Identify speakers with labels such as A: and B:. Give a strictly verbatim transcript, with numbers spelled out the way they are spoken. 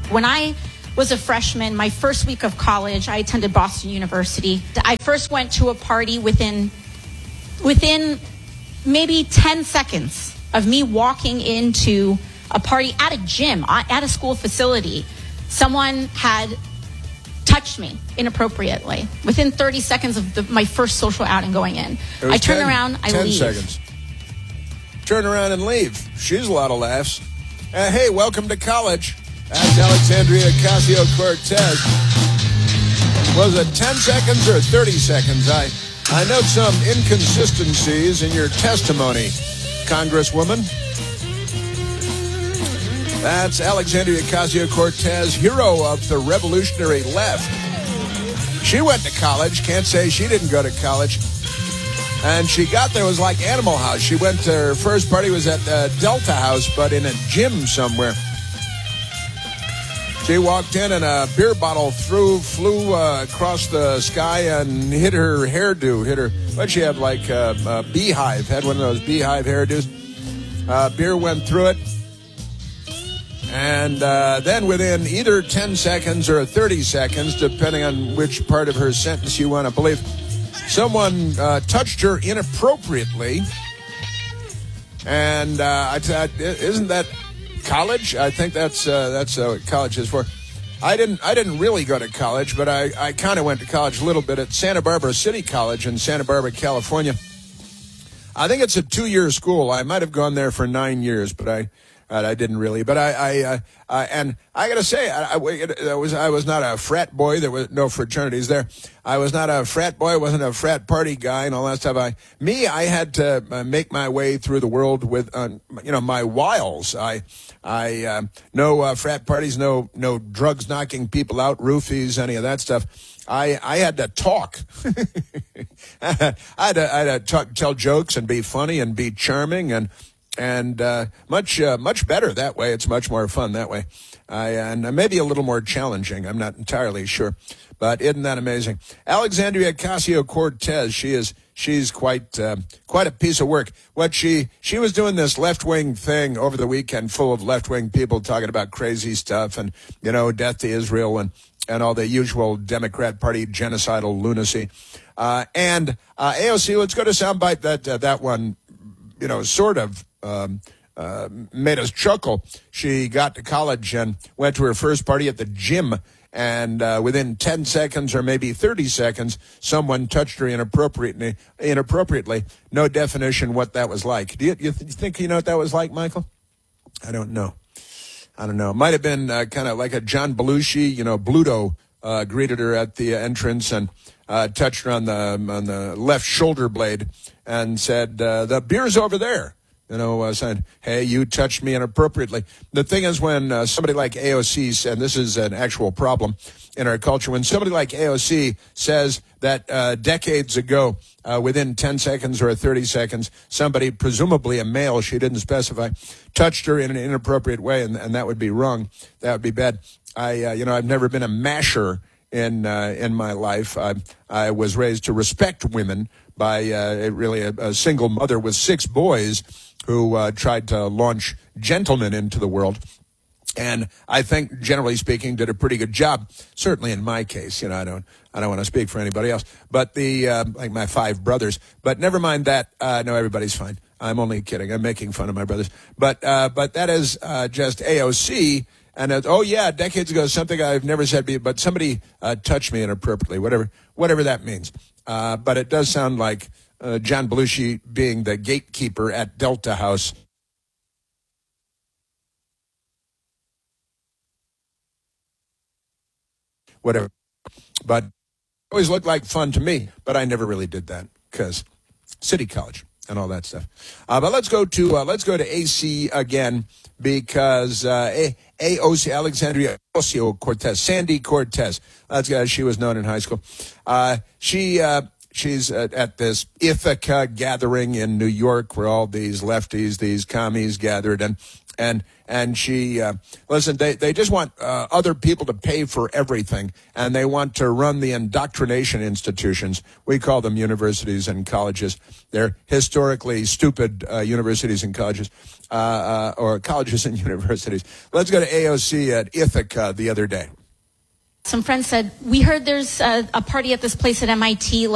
A: When I was a freshman, my first week of college, I attended Boston University. I first went to a party within within maybe ten seconds of me walking into a party at a gym, at a school facility. Someone had touched me inappropriately within thirty seconds of the, my first social outing going in. I turn ten, around, I
B: ten
A: leave.
B: seconds. Turn around and leave. She's a lot of laughs. Uh, hey, welcome to college. That's Alexandria Ocasio-Cortez. Was it ten seconds or thirty seconds? I, I note some inconsistencies in your testimony, Congresswoman. That's Alexandria Ocasio-Cortez, hero of the revolutionary left. She went to college. Can't say she didn't go to college. And she got there, it was like Animal House. She went to her first party was at uh, Delta House, but in a gym somewhere. She walked in and a beer bottle threw, flew uh, across the sky and hit her hairdo. Hit her, what'd she have, like uh, a beehive? Had one of those beehive hairdos. Uh, beer went through it. And uh, then within either ten seconds or thirty seconds, depending on which part of her sentence you want to believe, someone uh, touched her inappropriately. And uh, I t- isn't that college? I think that's uh, that's uh, what college is for. I didn't I didn't really go to college, but I, I kind of went to college a little bit at Santa Barbara City College in Santa Barbara, California. I think it's a two-year school. I might have gone there for nine years, but I... Uh, I didn't really, but I, I, uh, uh, and I gotta say, I, I, I was, I was not a frat boy. There was no fraternities there. I was not a frat boy. I wasn't a frat party guy and all that stuff. I, me, I had to uh, make my way through the world with, uh, you know, my wiles. I, I, uh, no uh, frat parties, no, no drugs knocking people out, roofies, any of that stuff. I, I had to talk. I had to, I had to talk, tell jokes and be funny and be charming and. And uh, much uh, much better that way. It's much more fun that way. I, and maybe a little more challenging. I'm not entirely sure. But isn't that amazing? Alexandria Ocasio-Cortez, she is she's quite uh, quite a piece of work. What she she was doing this left-wing thing over the weekend full of left-wing people talking about crazy stuff and, you know, death to Israel and, and all the usual Democrat Party genocidal lunacy. Uh, and uh, A O C, let's go to soundbite that, uh, that one, you know, sort of Um, uh, made us chuckle. She got to college and went to her first party at the gym, and uh, within ten seconds or maybe thirty seconds, someone touched her inappropriately. Inappropriately, no definition what that was like. Do you, you, th- you think you know what that was like, Michael? I don't know. I don't know. It might have been uh, kind of like a John Belushi. You know, Bluto uh, greeted her at the entrance and uh, touched her on the on the left shoulder blade and said, uh, "The beer's over there." You know, uh, saying, hey, you touched me inappropriately. The thing is when uh, somebody like A O C, and this is an actual problem in our culture, when somebody like A O C says that uh, decades ago, uh, within ten seconds or thirty seconds, somebody, presumably a male, she didn't specify, touched her in an inappropriate way, and, and that would be wrong. That would be bad. I, uh, you know, I've never been a masher in uh, in my life. I, I was raised to respect women by uh, really a, a single mother with six boys who uh, tried to launch gentlemen into the world. And I think, generally speaking, did a pretty good job. Certainly in my case, you know, I don't, I don't want to speak for anybody else. But the, uh, like my five brothers. But never mind that. Uh, no, everybody's fine. I'm only kidding. I'm making fun of my brothers. But, uh, but that is uh, just A O C. And uh, oh yeah, decades ago, something I've never said, but somebody uh, touched me inappropriately. Whatever, whatever that means. Uh, but it does sound like uh, John Belushi being the gatekeeper at Delta House. Whatever. But it always looked like fun to me, but I never really did that because City College and all that stuff. Uh, but let's go to uh, let's go to A C again because uh, A- AOC, Alexandria Ocasio-Cortez, Sandy Cortez. That's uh, she was known in high school. Uh, she uh, she's at, at this Ithaca gathering in New York where all these lefties, these commies gathered, and And and she, uh, listen, they, they just want uh, other people to pay for everything, and they want to run the indoctrination institutions. We call them universities and colleges. They're historically stupid uh, universities and colleges, uh, uh, or colleges and universities. Let's go to A O C at Ithaca the other day.
A: Some friends said, we heard there's a, a party at this place at M I T.